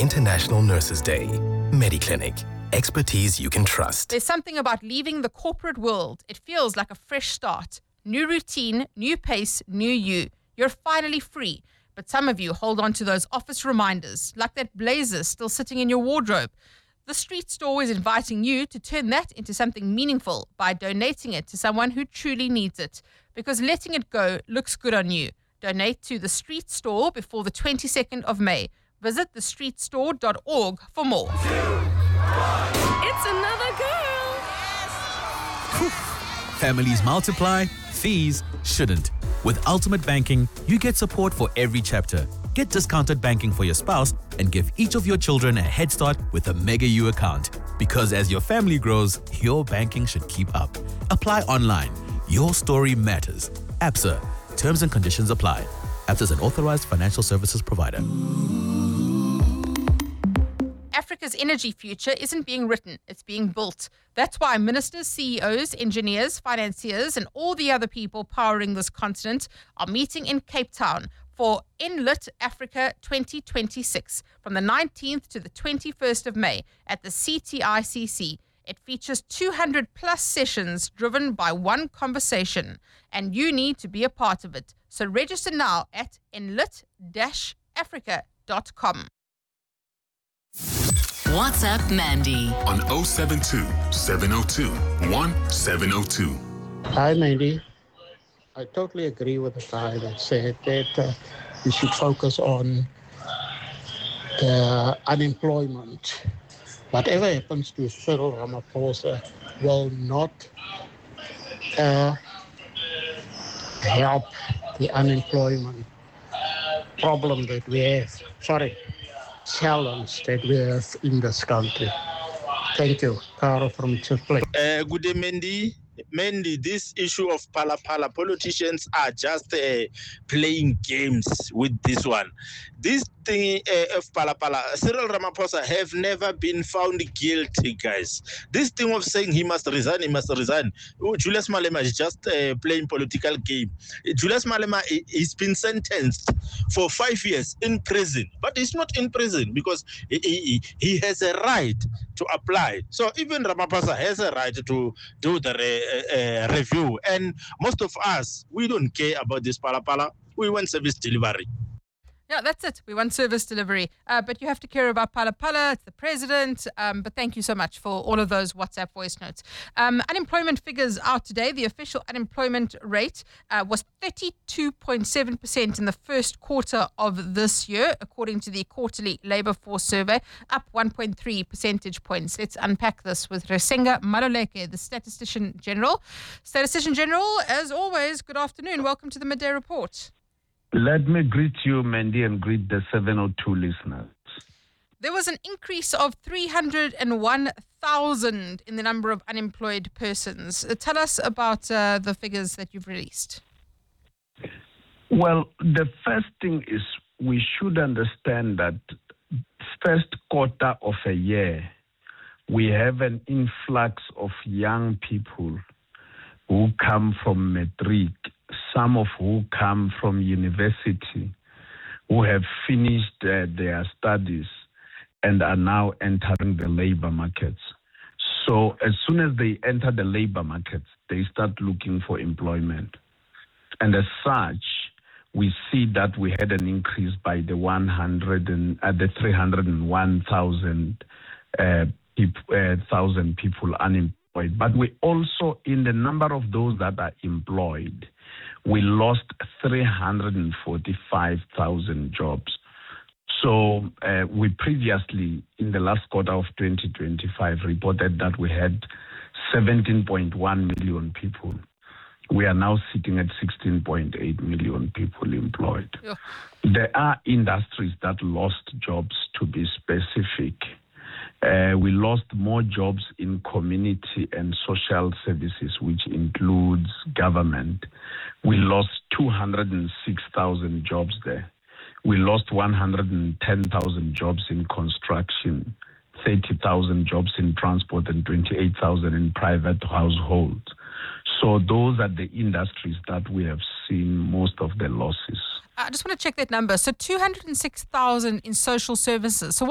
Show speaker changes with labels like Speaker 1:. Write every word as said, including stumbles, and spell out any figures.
Speaker 1: International Nurses Day. Mediclinic. Expertise you can trust.
Speaker 2: There's something about leaving the corporate world. It feels like a fresh start. New routine, new pace, new you. You're finally free. But some of you hold on to those office reminders, like that blazer still sitting in your wardrobe. The Street Store is inviting you to turn that into something meaningful by donating it to someone who truly needs it. Because letting it go looks good on you. Donate to the Street Store before the twenty-second of May. Visit the street store dot org for more.
Speaker 3: It's another girl.
Speaker 4: Families multiply, fees shouldn't. With Ultimate Banking, you get support for every chapter. Get discounted banking for your spouse and give each of your children a head start with a Mega U account. Because as your family grows, your banking should keep up. Apply online. Your story matters. Absa. Terms and conditions apply. Absa is an authorized financial services provider.
Speaker 2: Africa's energy future isn't being written, it's being built. That's why ministers, C E Os, engineers, financiers, and all the other people powering this continent are meeting in Cape Town for Enlit Africa twenty twenty-six from the nineteenth to the twenty-first of May at the C T I C C. It features two hundred plus sessions driven by one conversation, and you need to be a part of it. So register now at enlit dash africa dot com.
Speaker 3: WhatsApp Mandy
Speaker 5: on oh seven two, seven oh two, one seven oh two.
Speaker 6: Hi, Mandy. I totally agree with the guy that said that uh, we should focus on the unemployment. Whatever happens to Cyril Ramaphosa will not uh, help the unemployment problem that we have. Sorry. Challenge that we have in this country. Thank you, Carl from Chile.
Speaker 7: Uh, good day, Mandy. Mandy, this issue of pala pala, politicians are just uh, playing games with this one. This thing uh, of pala pala, Cyril Ramaphosa have never been found guilty, guys. This thing of saying he must resign, he must resign. Oh, Julius Malema is just uh, playing political game. Julius Malema, he's been sentenced for five years in prison, but he's not in prison because he, he, he has a right to apply. So even Ramaphosa has a right to do the re, uh, review. And most of us, we don't care about this pala pala. We want service delivery.
Speaker 2: Yeah, that's it. We want service delivery. Uh, but you have to care about Pala Pala, it's the president. Um, but thank you so much for all of those WhatsApp voice notes. Um, unemployment figures out today. The official unemployment rate uh, was thirty-two point seven percent in the first quarter of this year, according to the quarterly labour force survey, up one point three percentage points. Let's unpack this with Resenga Maloleke, the Statistician General. Statistician General, as always, good afternoon. Welcome to the Midday Report.
Speaker 8: Let me greet you, Mandy, and greet the seven oh two listeners.
Speaker 2: There was an increase of three hundred one thousand in the number of unemployed persons. Uh, tell us about uh, the figures that you've released.
Speaker 8: Well, the first thing is we should understand that first quarter of a year, we have an influx of young people who come from matric, some of who come from university, who have finished uh, their studies and are now entering the labor markets. So as soon as they enter the labor markets, they start looking for employment. And as such, we see that we had an increase by the one hundred and uh, the three hundred one thousand uh, people, uh, thousand people unemployed. But we also, in the number of those that are employed, we lost three hundred forty-five thousand jobs. So uh, we previously, in the last quarter of twenty twenty-five, reported that we had seventeen point one million people. We are now sitting at sixteen point eight million people employed. Yeah. There are industries that lost jobs, to be specific. Uh, we lost more jobs in community and social services, which includes government. We lost two hundred six thousand jobs there. We lost one hundred ten thousand jobs in construction, thirty thousand jobs in transport, and twenty-eight thousand in private households. So those are the industries that we have seen most of the losses.
Speaker 2: I just want to check that number. So two hundred six thousand in social services. So